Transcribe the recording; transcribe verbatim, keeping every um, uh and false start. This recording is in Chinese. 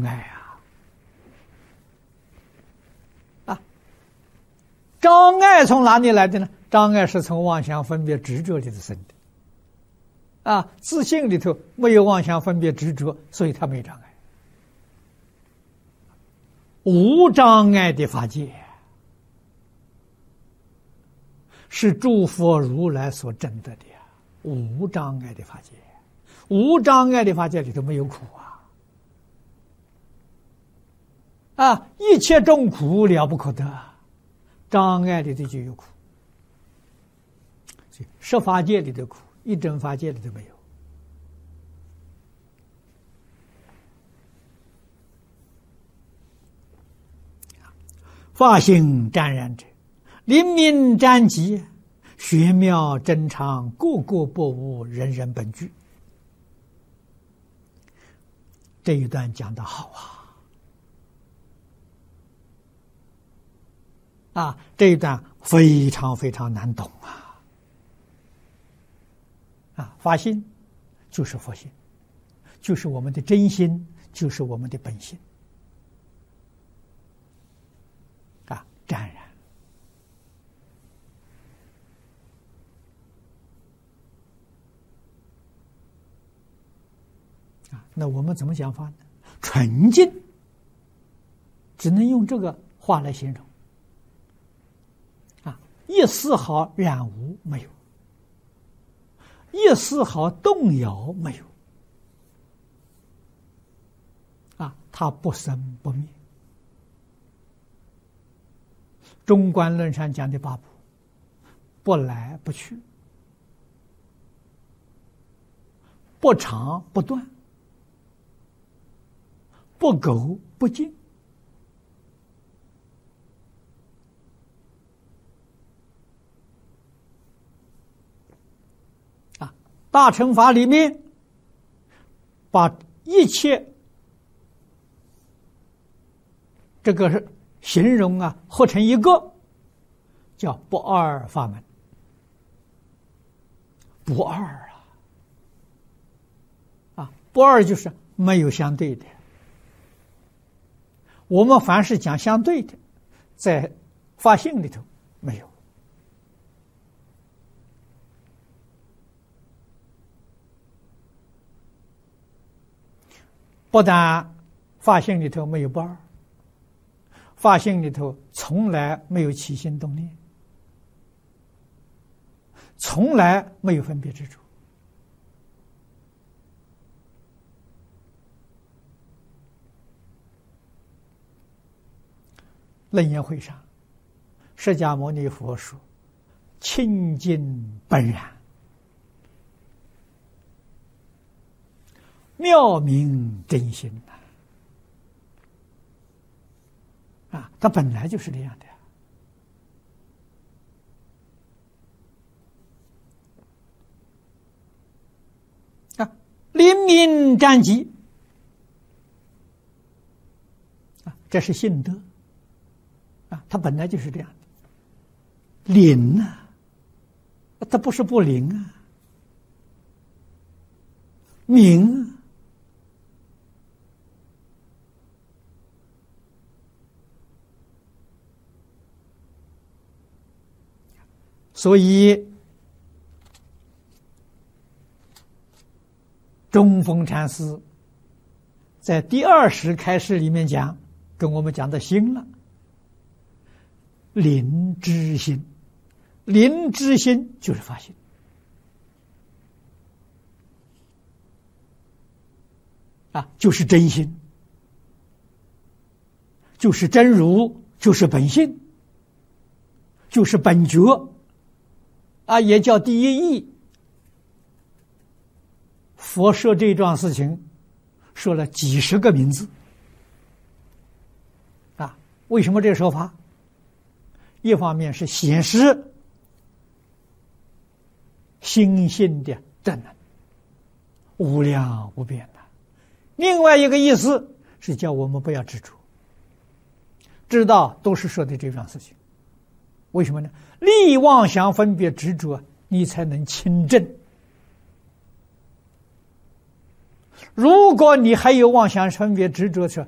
碍啊！啊，障碍从哪里来的呢？障碍是从妄想分别执着里头生的。啊，自信里头没有妄想分别执着，所以它没障碍。无障碍的法界是诸佛如来所证得的呀，无障碍的法界，无障碍的法界里头没有苦啊！啊，一切众苦了不可得，障碍里头就有苦，十法界里的苦，一真法界里头没有。法性湛然者，灵明湛极，玄妙真常，个个不无，人人本具。这一段讲得好啊！啊，这一段非常非常难懂啊！啊，法性就是佛性，就是我们的真心，就是我们的本性。啊，湛然。啊，那我们怎么讲法呢？纯净，只能用这个话来形容。啊，一丝毫染污没有，一丝毫动摇没有。啊，它不生不灭。中观论上讲的八不，不来不去，不长不断，不垢不净。啊，大乘法里面把一切这个形容啊合成一个，叫不二法门。不二啊，啊，不二就是没有相对的。我们凡是讲相对的，在法性里头没有。不但法性里头没有不二，法性里头从来没有起心动念，从来没有分别执着。楞严会上，释迦牟尼佛说：“清净本然，妙明真心呐！”啊，它本来就是这样的啊！灵明湛极啊，这是性德啊，它本来就是这样的。灵啊，它不是不灵啊，明啊。所以，中峰禅师在第二识开示里面讲，跟我们讲的心了。灵知心，灵知心就是法性啊，就是真心，就是真如，就是本性，就是本觉。啊，也叫第一义。佛说这桩事情，说了几十个名字。啊，为什么这个说法？一方面是显示心性的正能，无量无边的；另外一个意思是叫我们不要执着，知道都是说的这桩事情。为什么呢？立妄想分别执着，你才能清正。如果你还有妄想分别执着的时候，